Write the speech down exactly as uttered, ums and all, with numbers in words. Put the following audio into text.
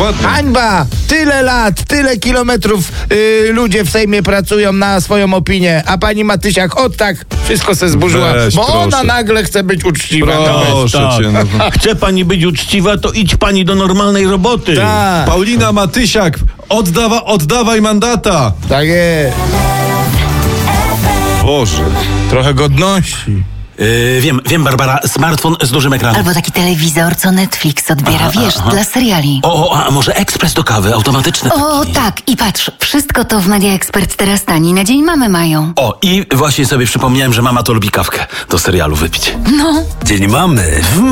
Dokładnie. Hańba! Tyle lat, tyle kilometrów yy, ludzie w Sejmie pracują na swoją opinię, a pani Matysiak od tak wszystko se zburzyła, Weź, bo proszę. ona nagle chce być uczciwa. Proszę Tak. cię. No. Chce pani być uczciwa, to idź pani do normalnej roboty. Tak, Paulina Matysiak, oddawa, oddawaj mandata. tak jest. Boże. Trochę godności. Yy, wiem, wiem, Barbara, smartfon z dużym ekranem. Albo taki telewizor, co Netflix odbiera, Aha, wiesz, aha. dla seriali. O, a może ekspres do kawy, automatyczny. O, tak, i patrz, wszystko to w Media Expert teraz tani, na dzień mamy mają. O, i właśnie sobie przypomniałem, że mama to lubi kawkę do serialu wypić. No. Dzień mamy w